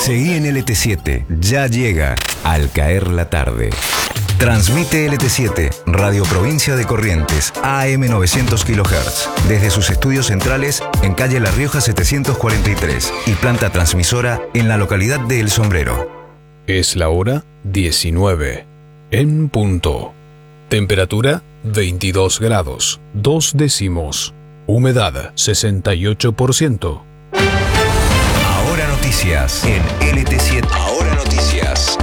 Seguí en LT7, ya llega Al Caer la Tarde. Transmite LT7, Radio Provincia de Corrientes, AM 900 kHz, desde sus estudios centrales en calle La Rioja 743 y planta transmisora en la localidad de El Sombrero. Es la hora 19, en punto. Temperatura 22 grados, 2 décimos. Humedad 68%. Ahora noticias en LT7. Ahora noticias.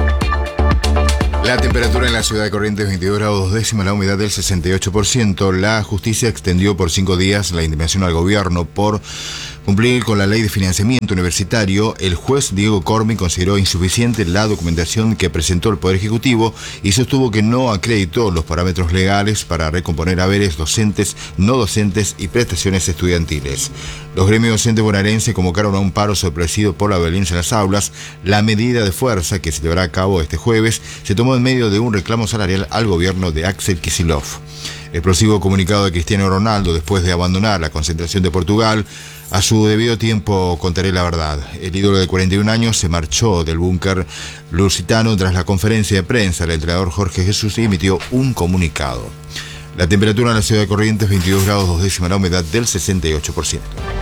La temperatura en la ciudad de Corrientes 22 grados 2 décimas, la humedad del 68%. La justicia extendió por 5 días la intimación al gobierno por cumplir con la ley de financiamiento universitario. El juez Diego Cormi consideró insuficiente la documentación que presentó el Poder Ejecutivo y sostuvo que no acreditó los parámetros legales para recomponer haberes docentes, no docentes y prestaciones estudiantiles. Los gremios docentes bonaerenses convocaron a un paro sorpresivo por la violencia en las aulas. La medida de fuerza que se llevará a cabo este jueves se tomó en medio de un reclamo salarial al gobierno de Axel Kicillof. Explosivo comunicado de Cristiano Ronaldo después de abandonar la concentración de Portugal. A su debido tiempo contaré la verdad. El ídolo de 41 años se marchó del búnker lusitano tras la conferencia de prensa. El entrenador Jorge Jesús emitió un comunicado. La temperatura en la ciudad de Corrientes 22 grados 2 décimas, la humedad del 68%.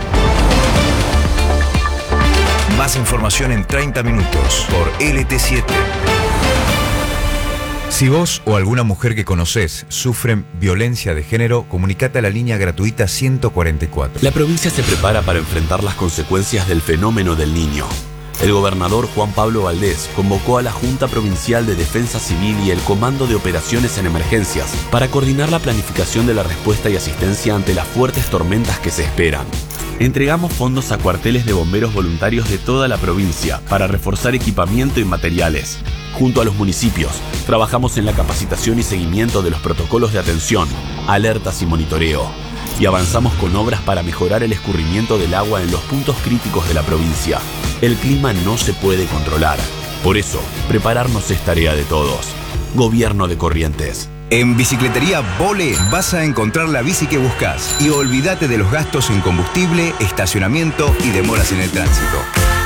Más información en 30 minutos por LT7. Si vos o alguna mujer que conocés sufren violencia de género, comunicate a la línea gratuita 144. La provincia se prepara para enfrentar las consecuencias del fenómeno del Niño. El gobernador Juan Pablo Valdés convocó a la Junta Provincial de Defensa Civil y el Comando de Operaciones en Emergencias para coordinar la planificación de la respuesta y asistencia ante las fuertes tormentas que se esperan. Entregamos fondos a cuarteles de bomberos voluntarios de toda la provincia para reforzar equipamiento y materiales. Junto a los municipios, trabajamos en la capacitación y seguimiento de los protocolos de atención, alertas y monitoreo. Y avanzamos con obras para mejorar el escurrimiento del agua en los puntos críticos de la provincia. El clima no se puede controlar. Por eso, prepararnos es tarea de todos. Gobierno de Corrientes. En Bicicletería Vole vas a encontrar la bici que buscas y olvídate de los gastos en combustible, estacionamiento y demoras en el tránsito.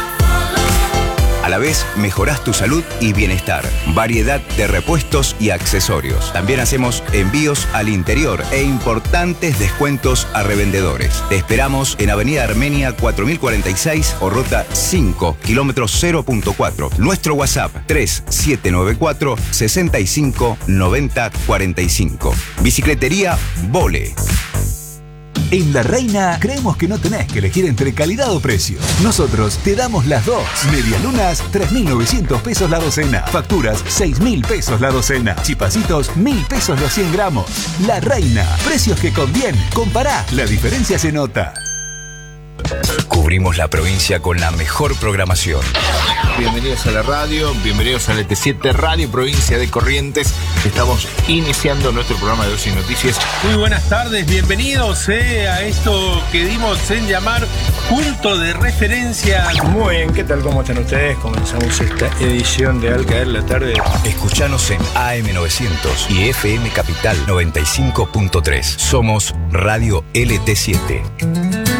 A la vez, mejorás tu salud y bienestar. Variedad de repuestos y accesorios. También hacemos envíos al interior e importantes descuentos a revendedores. Te esperamos en Avenida Armenia 4046 o Ruta 5, kilómetro 0.4. Nuestro WhatsApp 3794 65 90 45. Bicicletería Vole. En La Reina creemos que no tenés que elegir entre calidad o precio. Nosotros te damos las dos. Medialunas, 3.900 pesos la docena. Facturas, 6.000 pesos la docena. Chipacitos, 1.000 pesos los 100 gramos. La Reina, precios que convienen. Compará, la diferencia se nota. Cubrimos la provincia con la mejor programación. Bienvenidos a la radio, bienvenidos a LT7 Radio Provincia de Corrientes. Estamos iniciando nuestro programa de Ocio y Noticias. Muy buenas tardes, bienvenidos a esto que dimos en llamar Punto de Referencia. Muy bien, ¿qué tal? ¿Cómo están ustedes? Comenzamos esta edición de Al Caer la Tarde. Escuchanos en AM 900 y FM Capital 95.3. Somos Radio LT7.